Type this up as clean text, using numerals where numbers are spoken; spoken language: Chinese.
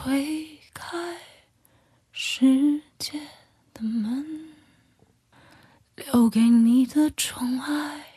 推开世界的门，留给你的宠爱